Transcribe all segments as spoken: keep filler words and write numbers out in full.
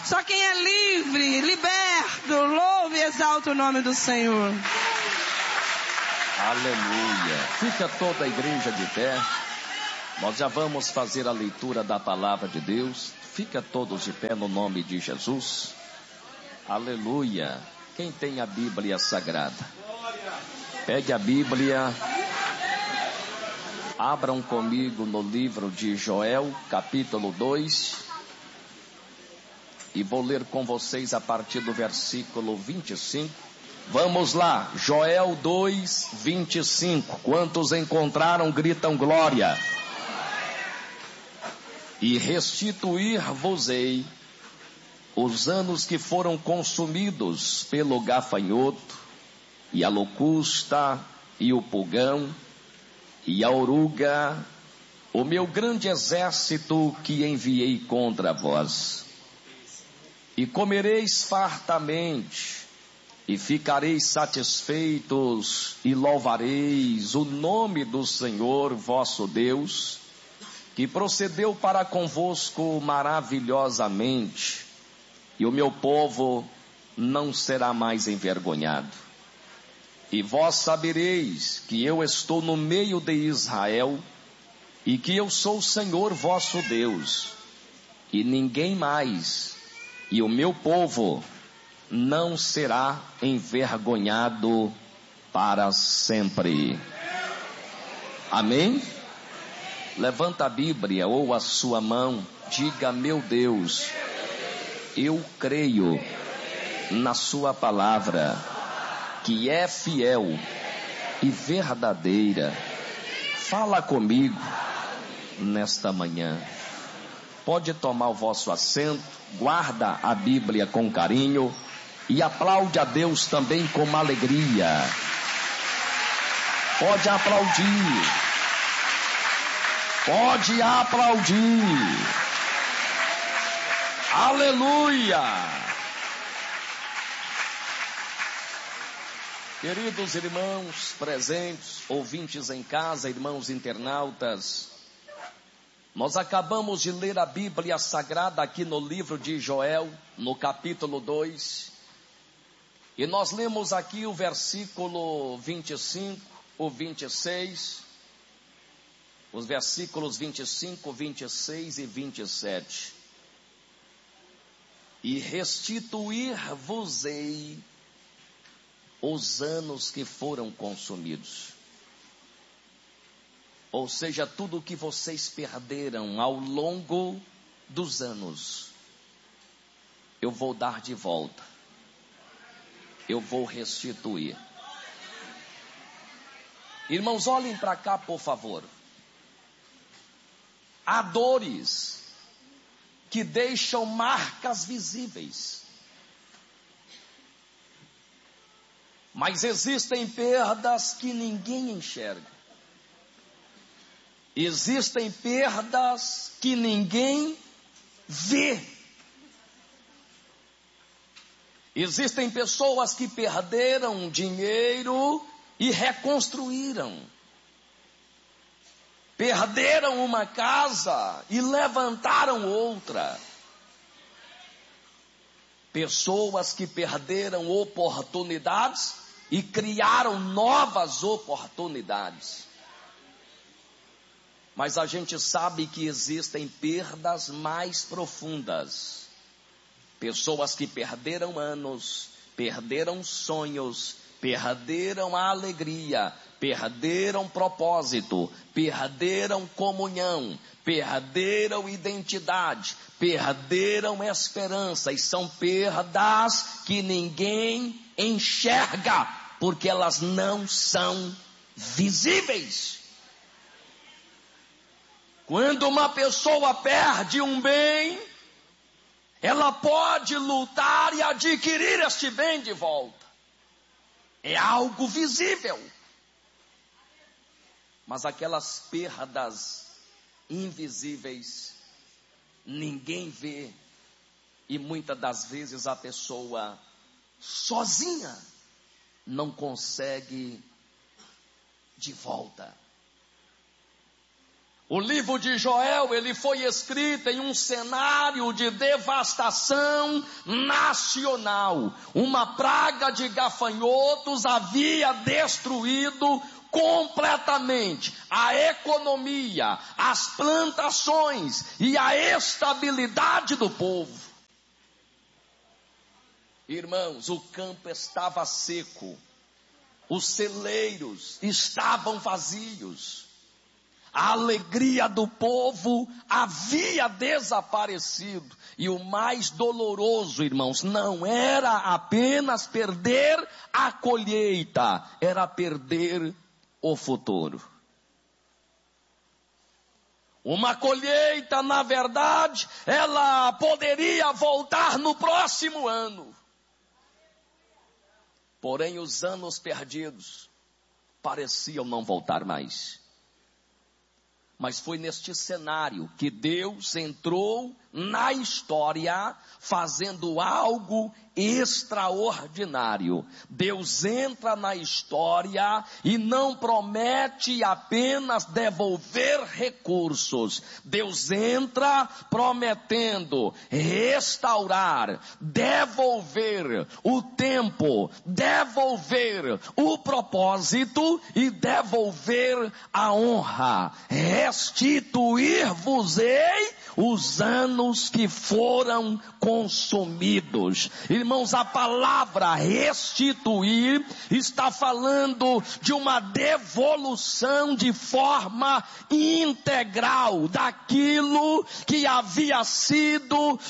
Só quem é livre, liberto, louve e exalta o nome do Senhor. Aleluia. Fica toda a igreja de pé. Nós já vamos fazer a leitura da palavra de Deus. Fica todos de pé no nome de Jesus. Aleluia. Quem tem a Bíblia Sagrada? Pegue a Bíblia. Abram comigo no livro de Joel, capítulo dois. E vou ler com vocês a partir do versículo vinte e cinco. Vamos lá, Joel dois, vinte e cinco. Quantos encontraram, gritam glória. E restituir-vos-ei os anos que foram consumidos pelo gafanhoto, e a locusta, e o pulgão, e a oruga, o meu grande exército que enviei contra vós. E comereis fartamente, e ficareis satisfeitos, e louvareis o nome do Senhor vosso Deus, que procedeu para convosco maravilhosamente, e o meu povo não será mais envergonhado. E vós sabereis que eu estou no meio de Israel, e que eu sou o Senhor vosso Deus, e ninguém mais, e o meu povo não será envergonhado para sempre. Amém? Levanta a Bíblia ou a sua mão, diga: meu Deus, eu creio na sua palavra, que é fiel e verdadeira. Fala comigo nesta manhã. Pode tomar o vosso assento, guarda a Bíblia com carinho e aplaude a Deus também com alegria. Pode aplaudir. Pode aplaudir. Aleluia. Queridos irmãos presentes, ouvintes em casa, irmãos internautas, nós acabamos de ler a Bíblia Sagrada aqui no livro de Joel, no capítulo dois, e nós lemos aqui o versículo vinte e cinco, o vinte e seis, os versículos vinte e cinco, vinte e seis e vinte e sete. E restituir-vos-ei os anos que foram consumidos. Ou seja, tudo o que vocês perderam ao longo dos anos, eu vou dar de volta. Eu vou restituir. Irmãos, olhem para cá, por favor. Há dores que deixam marcas visíveis. Mas existem perdas que ninguém enxerga. Existem perdas que ninguém vê. Existem pessoas que perderam dinheiro e reconstruíram. Perderam uma casa e levantaram outra. Pessoas que perderam oportunidades e criaram novas oportunidades. Mas a gente sabe que existem perdas mais profundas. Pessoas que perderam anos, perderam sonhos, perderam a alegria, perderam propósito, perderam comunhão, perderam identidade, perderam esperança, e são perdas que ninguém enxerga, porque elas não são visíveis. Quando uma pessoa perde um bem, ela pode lutar e adquirir este bem de volta. É algo visível. Mas aquelas perdas invisíveis, ninguém vê. E muitas das vezes a pessoa sozinha não consegue de volta. O livro de Joel, ele foi escrito em um cenário de devastação nacional. Uma praga de gafanhotos havia destruído completamente a economia, as plantações e a estabilidade do povo. Irmãos, o campo estava seco, os celeiros estavam vazios. A alegria do povo havia desaparecido. E o mais doloroso, irmãos, não era apenas perder a colheita, era perder o futuro. Uma colheita, na verdade, ela poderia voltar no próximo ano. Porém, os anos perdidos pareciam não voltar mais. Mas foi neste cenário que Deus entrou na história fazendo algo extraordinário. Deus entra na história e não promete apenas devolver recursos. Deus entra prometendo restaurar, devolver o tempo, devolver o propósito e devolver a honra. Restituir-vos-ei os anos que foram consumidos. Irmãos, a palavra restituir está falando de uma devolução de forma integral daquilo que havia sido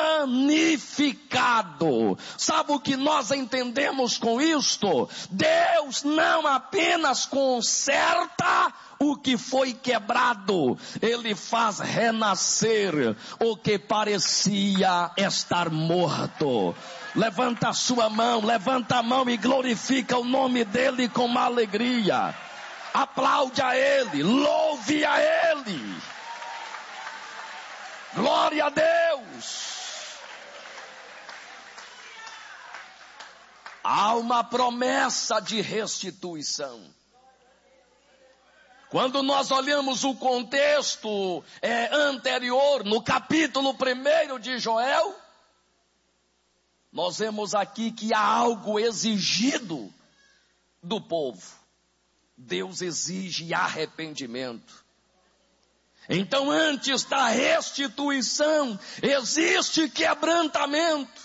danificado. Sabe o que nós entendemos com isto? Deus não apenas conserta o que foi quebrado, Ele faz renascer o que parecia estar morto. Levanta a sua mão, levanta a mão e glorifica o nome dEle com alegria. Aplaude a Ele, louve a Ele. Glória a Deus. Há uma promessa de restituição. Quando nós olhamos o contexto é, anterior, no capítulo primeiro de Joel, nós vemos aqui que há algo exigido do povo. Deus exige arrependimento. Então, antes da restituição, existe quebrantamento.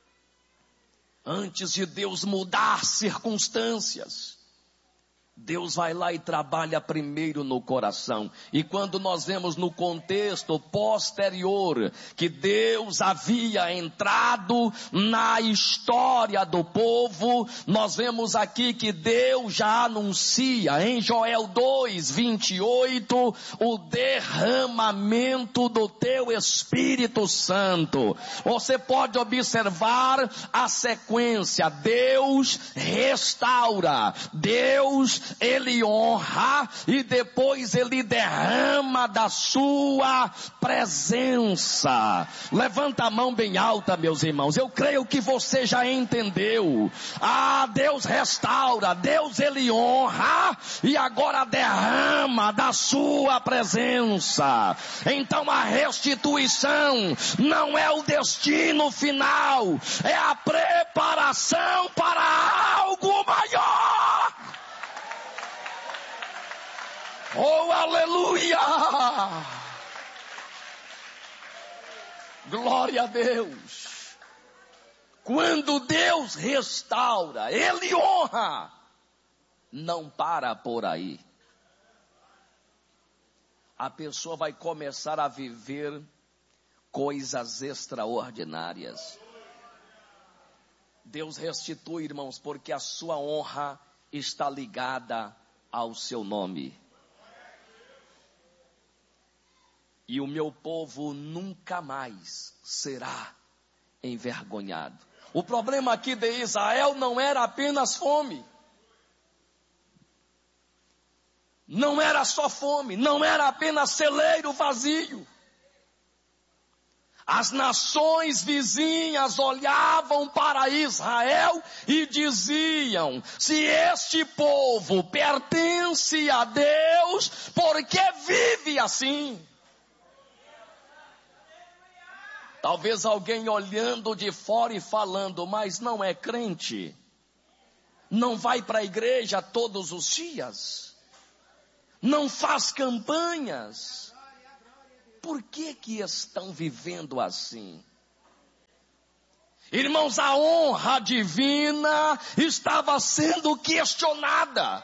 Antes de Deus mudar circunstâncias, Deus vai lá e trabalha primeiro no coração. E quando nós vemos no contexto posterior que Deus havia entrado na história do povo, nós vemos aqui que Deus já anuncia em Joel dois, vinte e oito, o derramamento do teu Espírito Santo. Você pode observar a sequência. Deus restaura, Deus Ele honra e depois Ele derrama da sua presença. Levanta a mão bem alta, meus irmãos. Eu creio que você já entendeu. Ah, Deus restaura, Deus Ele honra e agora derrama da sua presença. Então a restituição não é o destino final, é a preparação para algo maior. Oh, aleluia! Glória a Deus! Quando Deus restaura, Ele honra, não para por aí. A pessoa vai começar a viver coisas extraordinárias. Deus restitui, irmãos, porque a sua honra está ligada ao seu nome. E o meu povo nunca mais será envergonhado. O problema aqui de Israel não era apenas fome. Não era só fome, não era apenas celeiro vazio. As nações vizinhas olhavam para Israel e diziam: se este povo pertence a Deus, por que vive assim? Talvez alguém olhando de fora e falando: mas não é crente, não vai para a igreja todos os dias, não faz campanhas, por que que estão vivendo assim? Irmãos, a honra divina estava sendo questionada.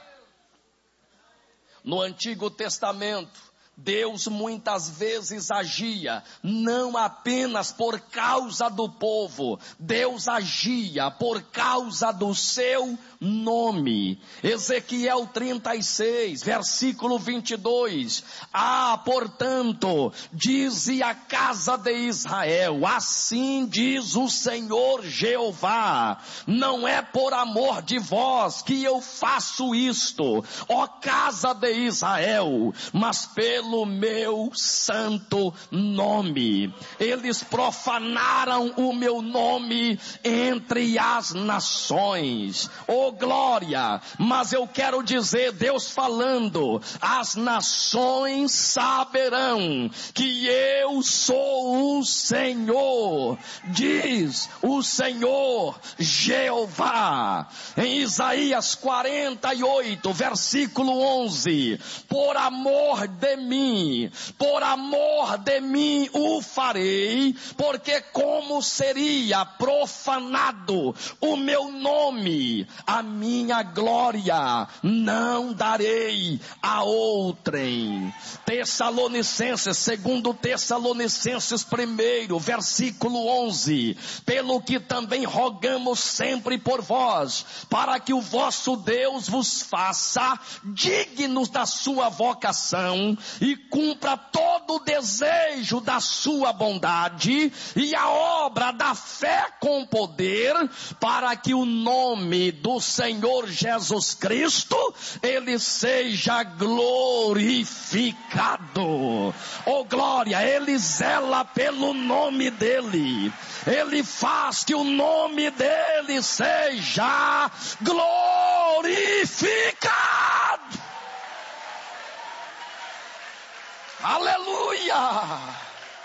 No Antigo Testamento, Deus muitas vezes agia, não apenas por causa do povo, Deus agia por causa do seu nome. Ezequiel trinta e seis, versículo vinte e dois. Ah, portanto, dize a casa de Israel: assim diz o Senhor Jeová, não é por amor de vós que eu faço isto, ó casa de Israel, mas pelo pelo meu santo nome. Eles profanaram o meu nome entre as nações. Oh glória! Mas eu quero dizer, Deus falando: as nações saberão que eu sou o Senhor, diz o Senhor Jeová. Em Isaías quarenta e oito, versículo onze: por amor de mim, por amor de mim o farei, porque como seria profanado o meu nome, a minha glória não darei a outrem. Tessalonicenses, segundo Tessalonicenses primeiro, versículo onze: pelo que também rogamos sempre por vós, para que o vosso Deus vos faça dignos da sua vocação e cumpra todo o desejo da sua bondade e a obra da fé com poder, para que o nome do Senhor Jesus Cristo, ele seja glorificado. Oh glória, ele zela pelo nome dele, ele faz que o nome dele seja glorificado. Aleluia!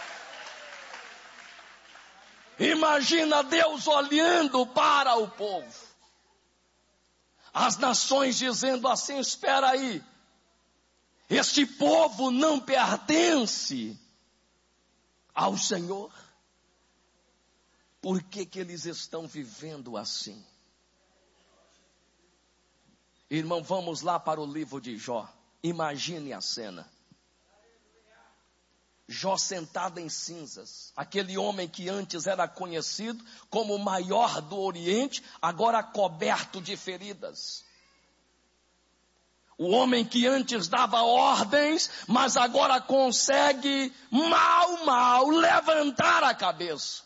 Imagina Deus olhando para o povo, as nações dizendo assim: espera aí, este povo não pertence ao Senhor, por que que eles estão vivendo assim? Irmão, vamos lá para o livro de Jó. Imagine a cena. Jó sentado em cinzas, aquele homem que antes era conhecido como o maior do Oriente, agora coberto de feridas. O homem que antes dava ordens, mas agora consegue mal, mal levantar a cabeça.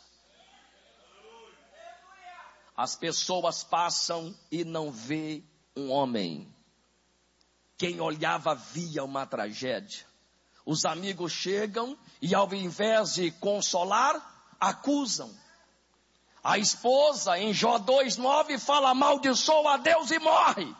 As pessoas passam e não vê um homem. Quem olhava via uma tragédia. Os amigos chegam e, ao invés de consolar, acusam. A esposa, em Jó dois, nove, fala: amaldiçoa a Deus e morre.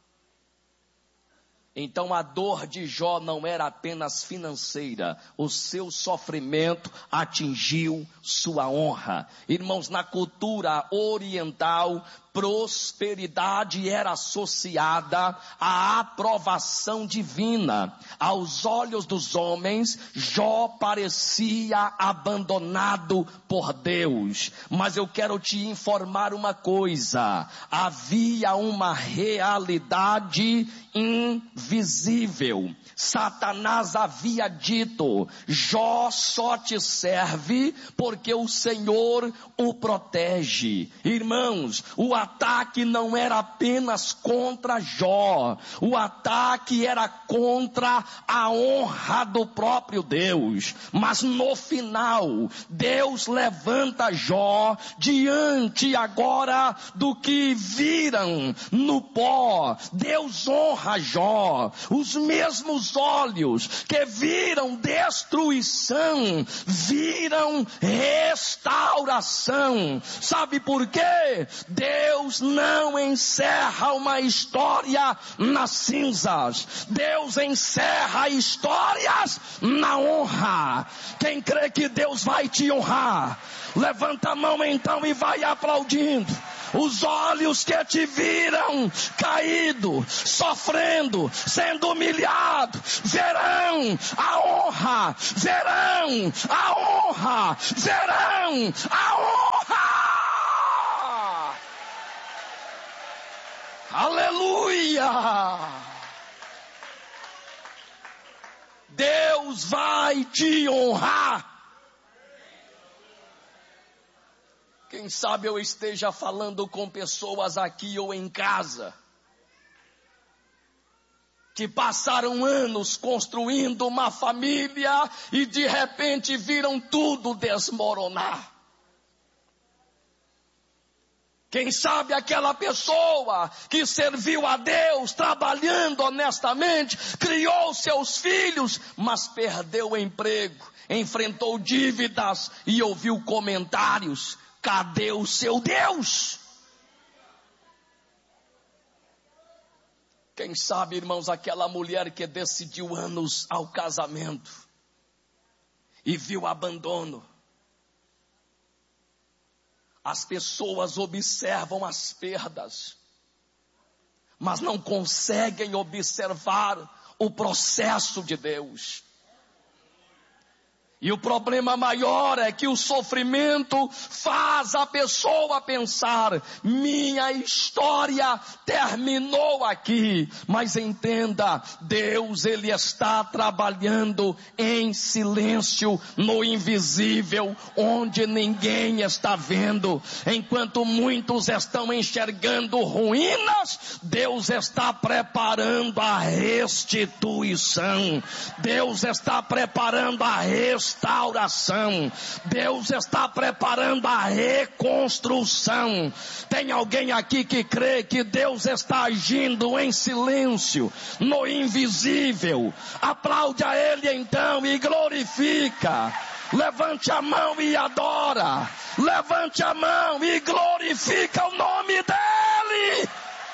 Então a dor de Jó não era apenas financeira, o seu sofrimento atingiu sua honra. Irmãos, na cultura oriental, prosperidade era associada à aprovação divina. Aos olhos dos homens, Jó parecia abandonado por Deus. Mas eu quero te informar uma coisa: havia uma realidade invisível. Satanás havia dito: Jó só te serve porque o Senhor o protege. Irmãos, o ataque não era apenas contra Jó, o ataque era contra a honra do próprio Deus. Mas no final, Deus levanta Jó diante agora do que viram no pó. Deus honra Jó. Os mesmos olhos que viram destruição, viram restauração. Sabe por quê? Deus não encerra uma história nas cinzas. Deus encerra histórias na honra. Quem crê que Deus vai te honrar, levanta a mão então e vai aplaudindo. Os olhos que te viram caído, sofrendo, sendo humilhado, verão a honra, verão a honra, verão a honra. Aleluia! Deus vai te honrar. Quem sabe eu esteja falando com pessoas aqui ou em casa, que passaram anos construindo uma família e de repente viram tudo desmoronar. Quem sabe aquela pessoa que serviu a Deus, trabalhando honestamente, criou seus filhos, mas perdeu o emprego, enfrentou dívidas e ouviu comentários: cadê o seu Deus? Quem sabe, irmãos, aquela mulher que decidiu anos ao casamento e viu abandono. As pessoas observam as perdas, mas não conseguem observar o processo de Deus. E o problema maior é que o sofrimento faz a pessoa pensar: minha história terminou aqui. Mas entenda, Deus, Ele está trabalhando em silêncio, no invisível, onde ninguém está vendo. Enquanto muitos estão enxergando ruínas, Deus está preparando a restituição. Deus está preparando a restituição. Restauração. Deus está preparando a reconstrução. Tem alguém aqui que crê que Deus está agindo em silêncio, no invisível? Aplaude a Ele então e glorifica. Levante a mão e adora. Levante a mão e glorifica o nome dEle.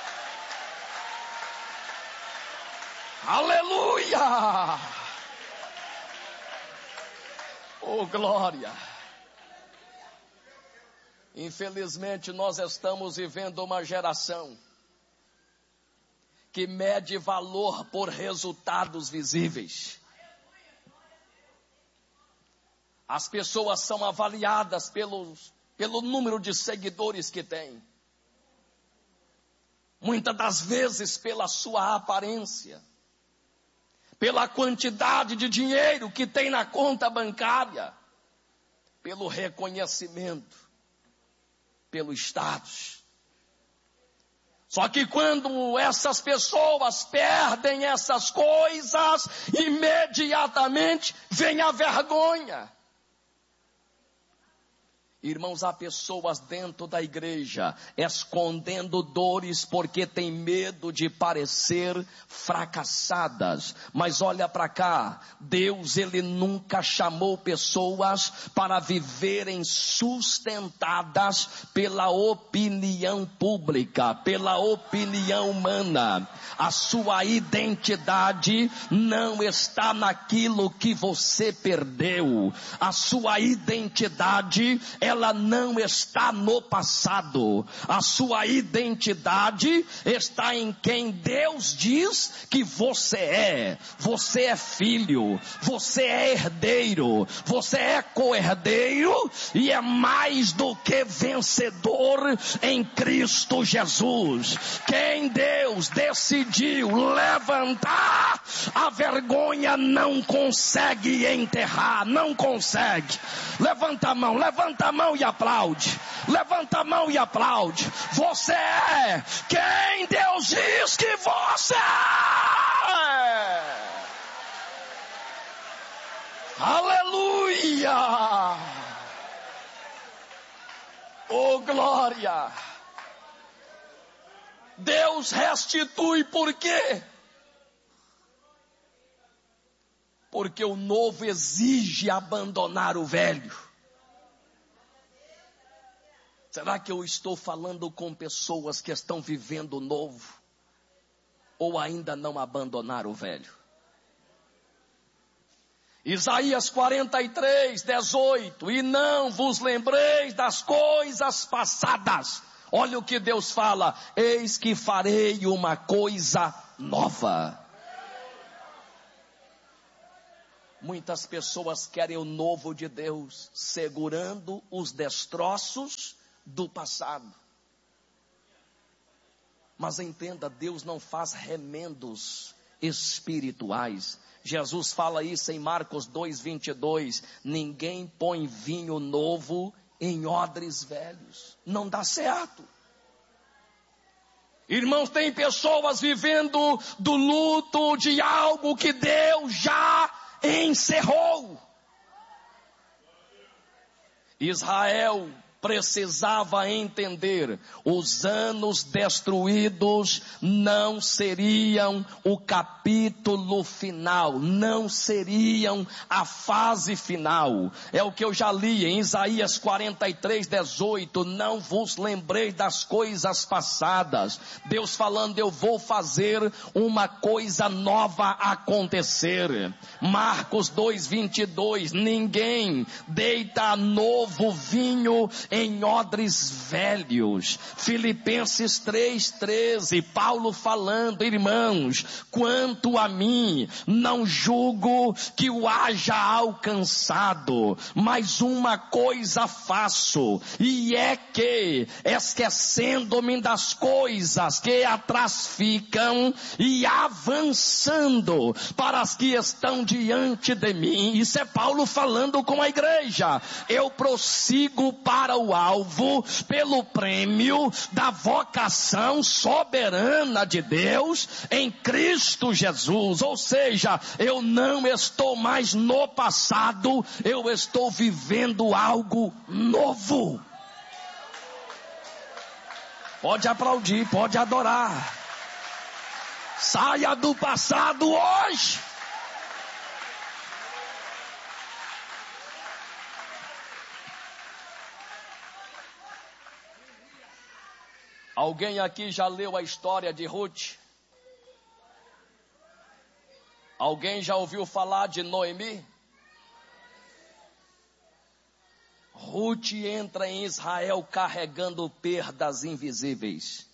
Aleluia! Oh, glória! Infelizmente nós estamos vivendo uma geração que mede valor por resultados visíveis. As pessoas são avaliadas pelos, pelo número de seguidores que têm. Muitas das vezes pela sua aparência, pela quantidade de dinheiro que tem na conta bancária, pelo reconhecimento, pelo status. Só que quando essas pessoas perdem essas coisas, imediatamente vem a vergonha. Irmãos, há pessoas dentro da igreja escondendo dores porque tem medo de parecer fracassadas. Mas olha para cá, Deus, Ele nunca chamou pessoas para viverem sustentadas pela opinião pública, pela opinião humana. A sua identidade não está naquilo que você perdeu. A sua identidade, ela não está no passado. A sua identidade está em quem Deus diz que você é. Você é filho, você é herdeiro, você é co-herdeiro e é mais do que vencedor em Cristo Jesus. Quem Deus decidiu levantar, a vergonha não consegue enterrar, não consegue. Levanta a mão, levanta a mão. mão e aplaude. Levanta a mão e aplaude. Você é quem Deus diz que você é. Aleluia. Oh, glória. Deus restitui por quê? Porque o novo exige abandonar o velho. Será que eu estou falando com pessoas que estão vivendo o novo? Ou ainda não abandonaram o velho? Isaías quarenta e três, dezoito. E não vos lembreis das coisas passadas. Olha o que Deus fala. Eis que farei uma coisa nova. Muitas pessoas querem o novo de Deus, segurando os destroços do passado. Mas entenda, Deus não faz remendos espirituais. Jesus fala isso em Marcos dois, vinte e dois. Ninguém põe vinho novo em odres velhos. Não dá certo. Irmãos, tem pessoas vivendo do luto de algo que Deus já encerrou. Israel precisava entender, os anos destruídos não seriam o capítulo final, não seriam a fase final. É o que eu já li em Isaías quarenta e três, dezoito. Não vos lembrei das coisas passadas. Deus falando, eu vou fazer uma coisa nova acontecer. Marcos dois, vinte e dois. Ninguém deita novo vinho em odres velhos. Filipenses três, treze, Paulo falando, irmãos, quanto a mim, não julgo que o haja alcançado, mas uma coisa faço, e é que, esquecendo-me das coisas que atrás ficam, e avançando para as que estão diante de mim. Isso é Paulo falando com a igreja. Eu prossigo para o alvo, pelo prêmio da vocação soberana de Deus em Cristo Jesus. Ou seja, eu não estou mais no passado, eu estou vivendo algo novo. Pode aplaudir, pode adorar. Saia do passado hoje. Alguém aqui já leu a história de Ruth? Alguém já ouviu falar de Noemi? Ruth entra em Israel carregando perdas invisíveis.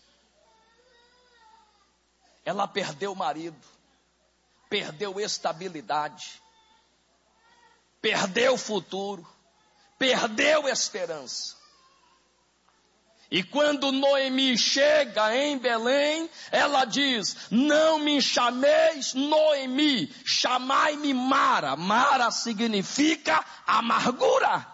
Ela perdeu o marido, perdeu estabilidade, perdeu o futuro, perdeu esperança. E quando Noemi chega em Belém, ela diz, não me chameis Noemi, chamai-me Mara. Mara significa amargura.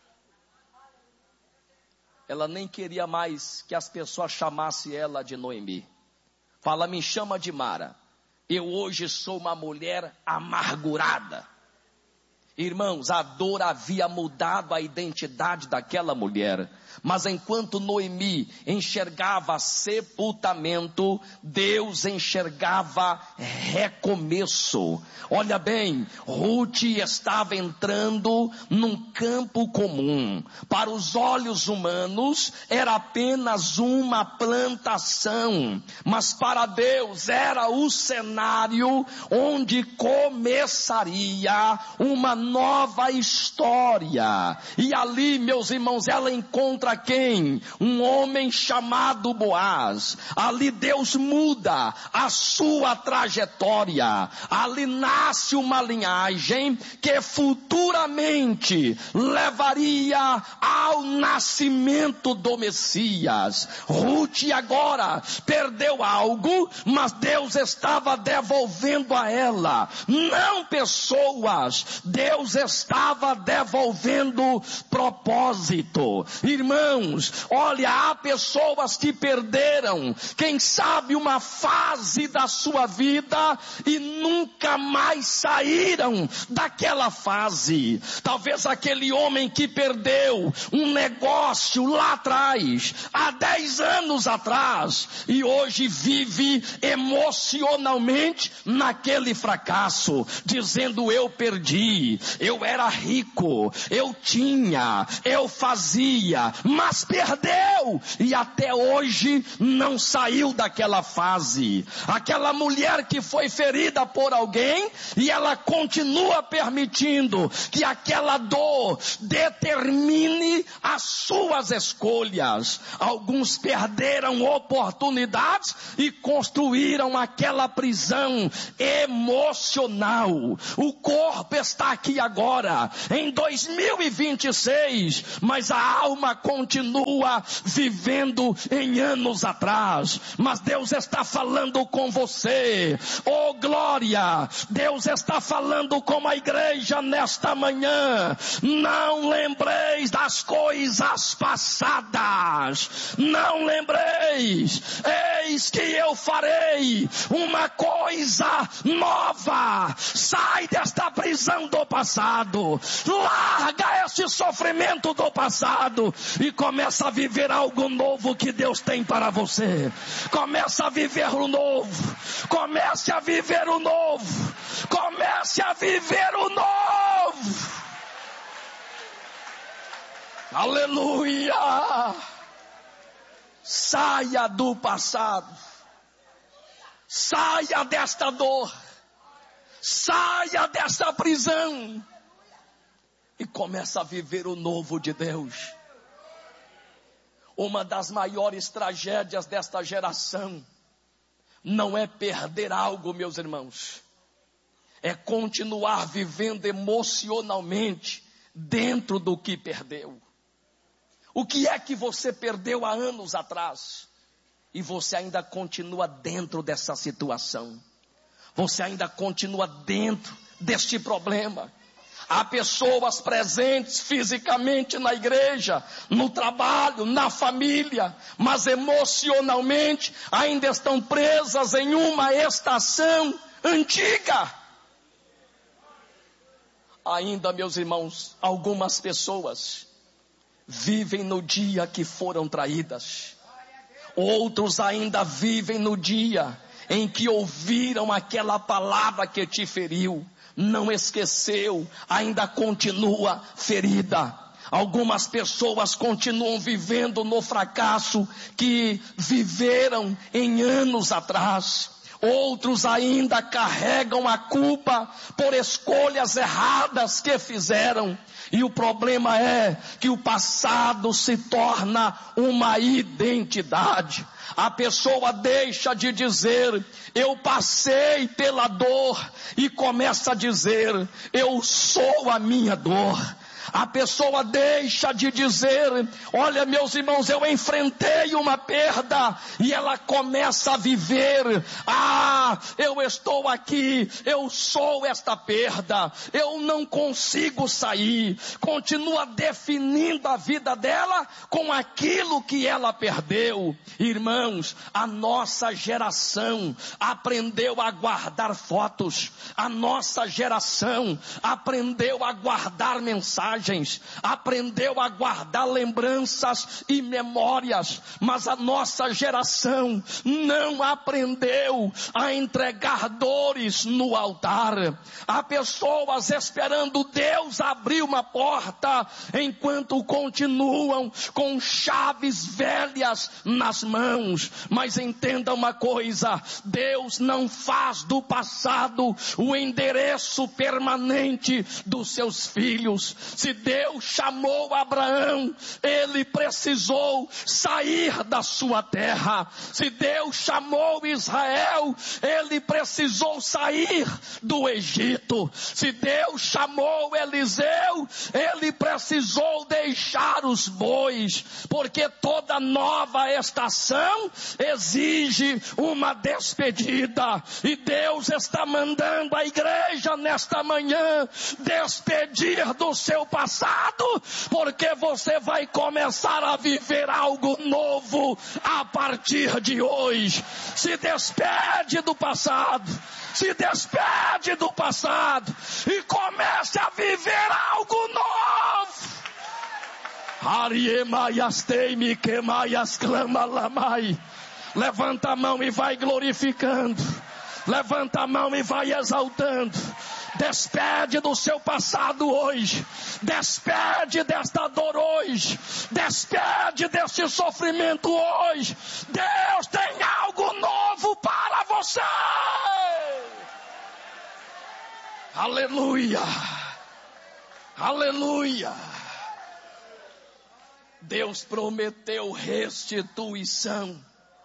Ela nem queria mais que as pessoas chamassem ela de Noemi. Fala, me chama de Mara. Eu hoje sou uma mulher amargurada. Irmãos, a dor havia mudado a identidade daquela mulher. Mas enquanto Noemi enxergava sepultamento, Deus enxergava recomeço. Olha bem, Ruth estava entrando num campo comum. Para os olhos humanos era apenas uma plantação, mas para Deus era o cenário onde começaria uma nova história. E ali, meus irmãos, ela encontra quem? Um homem chamado Boaz. Ali Deus muda a sua trajetória. Ali nasce uma linhagem que futuramente levaria ao nascimento do Messias. Ruth agora perdeu algo, mas Deus estava devolvendo a ela, não pessoas. Deus Deus estava devolvendo propósito. Irmãos, olha, há pessoas que perderam, quem sabe uma fase da sua vida e nunca mais saíram daquela fase. Talvez aquele homem que perdeu um negócio lá atrás, há dez anos atrás, e hoje vive emocionalmente naquele fracasso, dizendo: eu perdi, eu era rico, eu tinha, eu fazia, mas perdeu, e até hoje não saiu daquela fase. Aquela mulher que foi ferida por alguém, e ela continua permitindo que aquela dor determine as suas escolhas. Alguns perderam oportunidades e construíram aquela prisão emocional. O corpo está aqui agora, em dois mil e vinte e seis, mas a alma continua vivendo em anos atrás. Mas Deus está falando com você, oh glória, Deus está falando com a igreja nesta manhã: não lembreis das coisas passadas, não lembreis, eis que eu farei uma coisa nova. Sai desta prisão do passado, larga esse sofrimento do passado e começa a viver algo novo que Deus tem para você. Começa a viver o novo, comece a viver o novo, comece a viver o novo. Aleluia! Saia do passado, saia desta dor, saia dessa prisão e começa a viver o novo de Deus. Uma das maiores tragédias desta geração não é perder algo, meus irmãos, é continuar vivendo emocionalmente dentro do que perdeu. O que é que você perdeu há anos atrás e você ainda continua dentro dessa situação? Você ainda continua dentro deste problema. Há pessoas presentes fisicamente na igreja, no trabalho, na família, mas emocionalmente ainda estão presas em uma estação antiga. Ainda, meus irmãos, algumas pessoas vivem no dia que foram traídas. Outros ainda vivem no dia em que ouviram aquela palavra que te feriu. Não esqueceu, ainda continua ferida. Algumas pessoas continuam vivendo no fracasso que viveram em anos atrás. Outros ainda carregam a culpa por escolhas erradas que fizeram. E o problema é que o passado se torna uma identidade. A pessoa deixa de dizer: eu passei pela dor, e começa a dizer: eu sou a minha dor. A pessoa deixa de dizer: olha, meus irmãos, eu enfrentei uma perda, e ela começa a viver: ah, eu estou aqui, eu sou esta perda, eu não consigo sair. Continua definindo a vida dela com aquilo que ela perdeu. Irmãos, a nossa geração aprendeu a guardar fotos, a nossa geração aprendeu a guardar mensagens, aprendeu a guardar lembranças e memórias, mas a nossa geração não aprendeu a entregar dores no altar. Há pessoas esperando Deus abrir uma porta, enquanto continuam com chaves velhas nas mãos. Mas entenda uma coisa: Deus não faz do passado o endereço permanente dos seus filhos. Se Se Deus chamou Abraão, ele precisou sair da sua terra. Se Deus chamou Israel, ele precisou sair do Egito. Se Deus chamou Eliseu, ele precisou deixar os bois, porque toda nova estação exige uma despedida. E Deus está mandando a igreja nesta manhã despedir do seu passado, porque você vai começar a viver algo novo a partir de hoje. Se despede do passado, se despede do passado e comece a viver algo novo. Levanta a mão e vai glorificando. Levanta a mão e vai exaltando. Despede do seu passado hoje. Despede desta dor hoje. Despede deste sofrimento hoje. Deus tem algo novo para você. Aleluia. Aleluia. Deus prometeu restituição.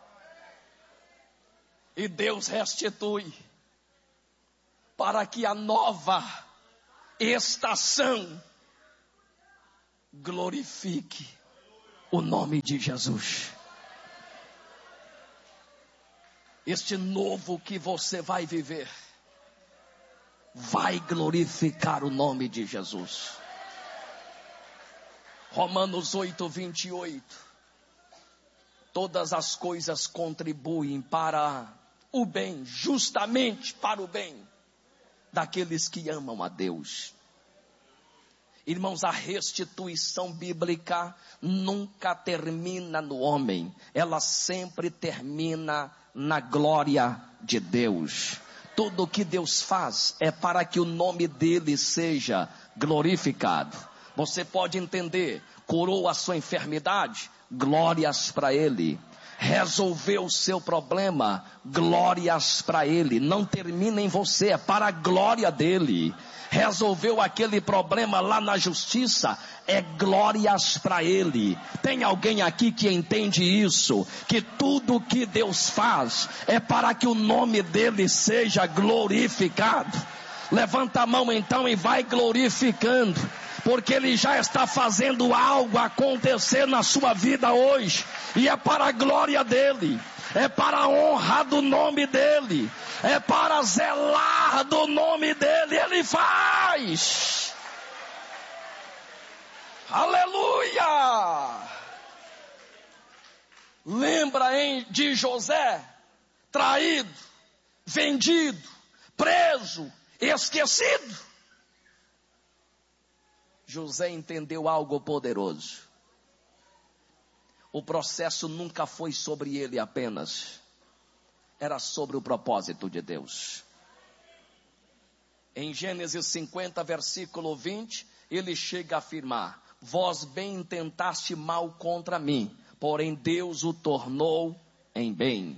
E Deus restitui para que a nova estação glorifique o nome de Jesus. Este novo que você vai viver vai glorificar o nome de Jesus. Romanos oito, vinte e oito. Todas as coisas contribuem para o bem, justamente para o bem daqueles que amam a Deus. Irmãos, a restituição bíblica nunca termina no homem, ela sempre termina na glória de Deus. Tudo o que Deus faz é para que o nome dele seja glorificado. Você pode entender, curou a sua enfermidade, glórias para ele. Resolveu o seu problema, glórias para ele. Não termina em você, é para a glória dele. Resolveu aquele problema lá na justiça, é glórias para ele. Tem alguém aqui que entende isso? Que tudo que Deus faz é para que o nome dele seja glorificado. Levanta a mão então e vai glorificando, porque ele já está fazendo algo acontecer na sua vida hoje, e é para a glória dele, é para a honra do nome dele, é para zelar do nome dele. Ele faz. Aleluia. Lembra, hein, de José, traído, vendido, preso, esquecido. José entendeu algo poderoso. O processo nunca foi sobre ele apenas, era sobre o propósito de Deus. Em Gênesis cinquenta, versículo vinte, ele chega a afirmar: vós bem intentaste mal contra mim, porém Deus o tornou em bem.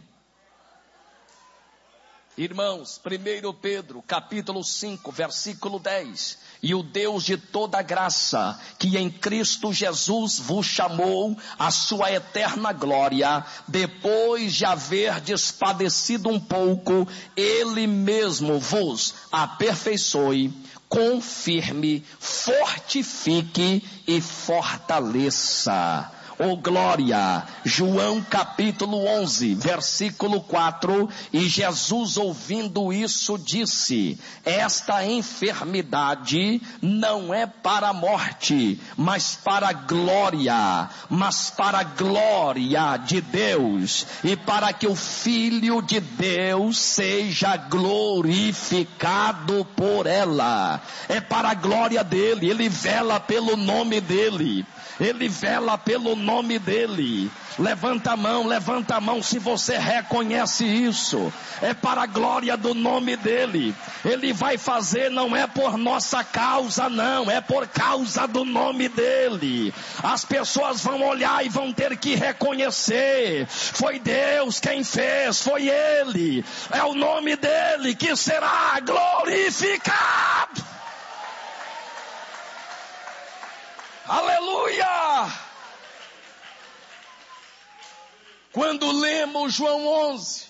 Irmãos, primeiro Pedro, capítulo cinco, versículo dez. E o Deus de toda graça, que em Cristo Jesus vos chamou à sua eterna glória, depois de haverdes padecido um pouco, ele mesmo vos aperfeiçoe, confirme, fortifique e fortaleça. Oh glória. João capítulo onze, versículo quatro. E Jesus, ouvindo isso, disse: esta enfermidade não é para a morte, mas para a glória, mas para a glória de Deus, e para que o Filho de Deus seja glorificado por ela. É para a glória dele, ele vela pelo nome dele. Ele vela pelo nome dele. Levanta a mão, levanta a mão se você reconhece isso. É para a glória do nome dele. Ele vai fazer, não é por nossa causa, não, é por causa do nome dele. As pessoas vão olhar e vão ter que reconhecer: foi Deus quem fez, foi ele. É o nome dele que será glorificado. Aleluia! Quando lemos João onze,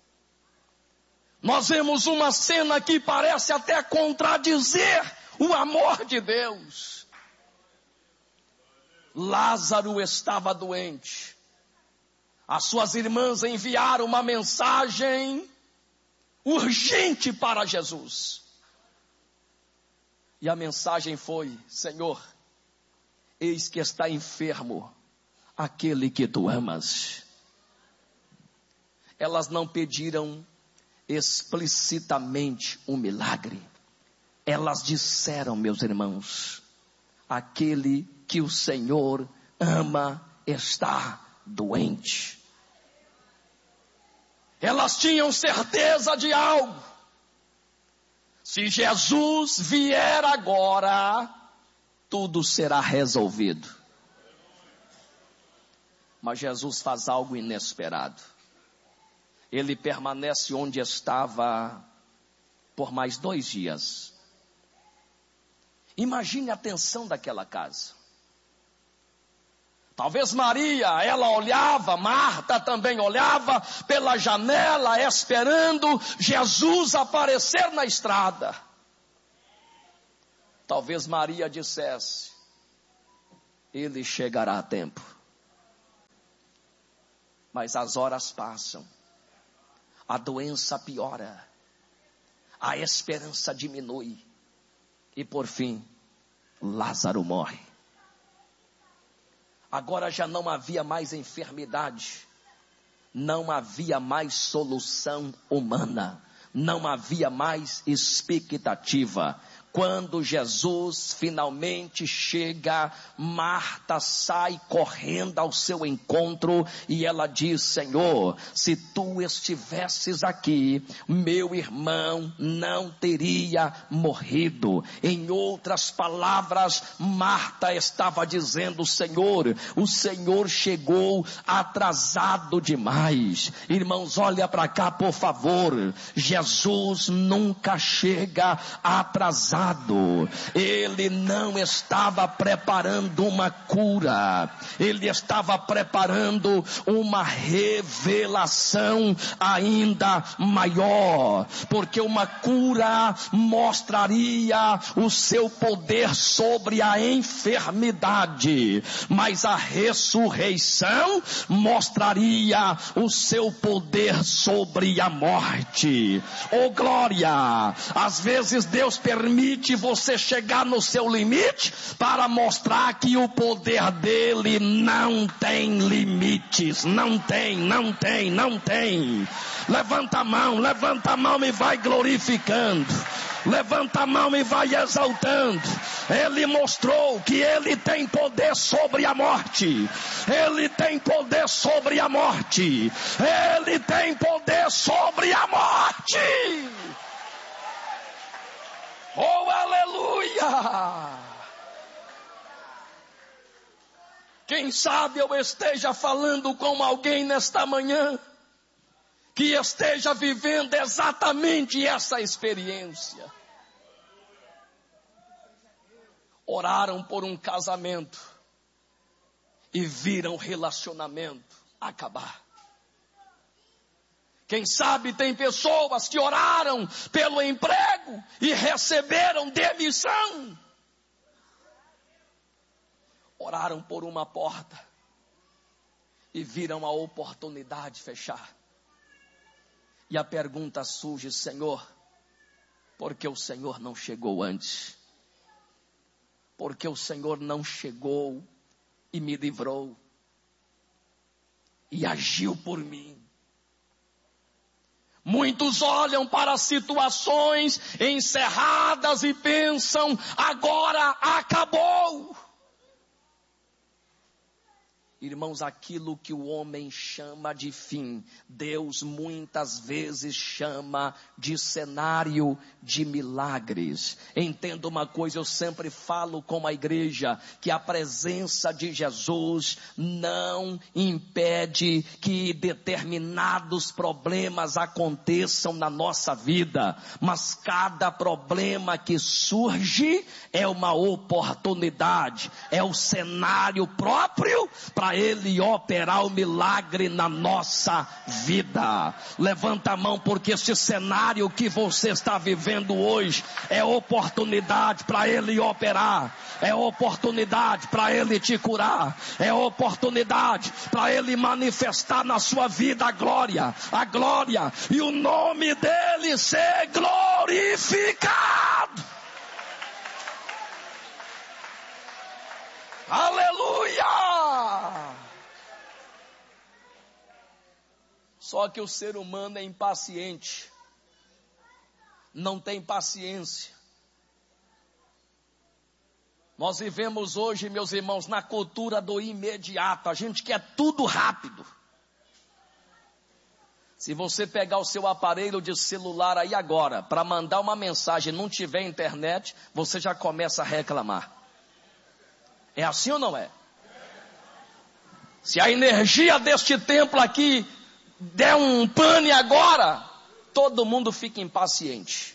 nós vemos uma cena que parece até contradizer o amor de Deus. Lázaro estava doente. As suas irmãs enviaram uma mensagem urgente para Jesus. E a mensagem foi: Senhor, eis que está enfermo aquele que tu amas. Elas não pediram explicitamente um milagre. Elas disseram, meus irmãos, aquele que o Senhor ama está doente. Elas tinham certeza de algo. Se Jesus vier agora, tudo será resolvido. Mas Jesus faz algo inesperado. Ele permanece onde estava por mais dois dias. Imagine a tensão daquela casa. Talvez Maria, ela olhava, Marta também olhava pela janela, esperando Jesus aparecer na estrada. Talvez Maria dissesse: ele chegará a tempo. Mas as horas passam. A doença piora, a esperança diminui, e por fim, Lázaro morre. Agora já não havia mais enfermidade, não havia mais solução humana, não havia mais expectativa. Quando Jesus finalmente chega, Marta sai correndo ao seu encontro e ela diz: Senhor, se tu estivesses aqui, meu irmão não teria morrido. Em outras palavras, Marta estava dizendo: Senhor, o Senhor chegou atrasado demais. Irmãos, olha para cá, por favor. Jesus nunca chega atrasado. Ele não estava preparando uma cura, ele estava preparando uma revelação ainda maior, porque uma cura mostraria o seu poder sobre a enfermidade, mas a ressurreição mostraria o seu poder sobre a morte. Oh glória! Às vezes Deus permite você chegar no seu limite para mostrar que o poder dele não tem limites. Não tem, não tem, não tem. Levanta a mão, levanta a mão e vai glorificando. Levanta a mão e vai exaltando. Ele mostrou que ele tem poder sobre a morte. Ele tem poder sobre a morte. Ele tem poder sobre a morte. Oh, aleluia! Quem sabe eu esteja falando com alguém nesta manhã que esteja vivendo exatamente essa experiência. Oraram por um casamento e viram o relacionamento acabar. Quem sabe tem pessoas que oraram pelo emprego e receberam demissão. Oraram por uma porta e viram a oportunidade fechar. E a pergunta surge: Senhor, por que o Senhor não chegou antes? Por que o Senhor não chegou e me livrou? E agiu por mim? Muitos olham para situações encerradas e pensam: agora acabou. Irmãos, aquilo que o homem chama de fim, Deus muitas vezes chama de cenário de milagres. Entenda uma coisa, eu sempre falo com a igreja, que a presença de Jesus não impede que determinados problemas aconteçam na nossa vida, mas cada problema que surge é uma oportunidade, é o cenário próprio para Ele operar o milagre na nossa vida. Levanta a mão, porque esse cenário que você está vivendo hoje é oportunidade para Ele operar, é oportunidade para Ele te curar, é oportunidade para Ele manifestar na sua vida a glória, a glória e o nome dEle ser glorificado. Aleluia! Só que o ser humano é impaciente, não tem paciência. Nós vivemos hoje, meus irmãos, na cultura do imediato. A gente quer tudo rápido. Se você pegar o seu aparelho de celular aí agora, para mandar uma mensagem e não tiver internet, você já começa a reclamar. É assim ou não é? Se a energia deste templo aqui der um pane agora, todo mundo fica impaciente.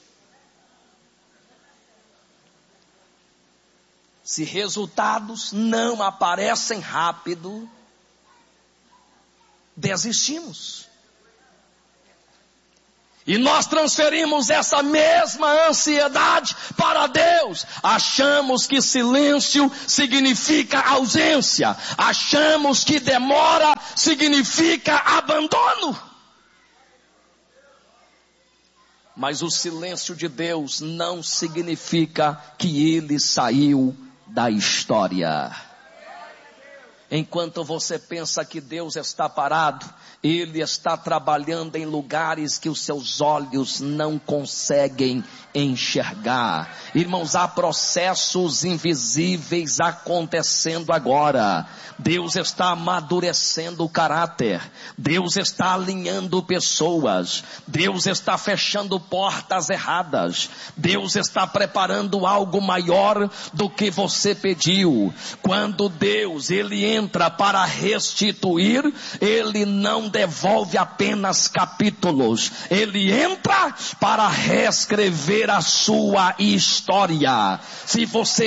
Se resultados não aparecem rápido, desistimos. E nós transferimos essa mesma ansiedade para Deus. Achamos que silêncio significa ausência. Achamos que demora significa abandono. Mas o silêncio de Deus não significa que Ele saiu da história. Enquanto você pensa que Deus está parado, Ele está trabalhando em lugares que os seus olhos não conseguem enxergar. Irmãos, há processos invisíveis acontecendo agora. Deus está amadurecendo o caráter. Deus está alinhando pessoas. Deus está fechando portas erradas. Deus está preparando algo maior do que você pediu. Quando Deus, Ele entra para restituir, Ele não devolve apenas capítulos. Ele entra para reescrever a sua história. Se você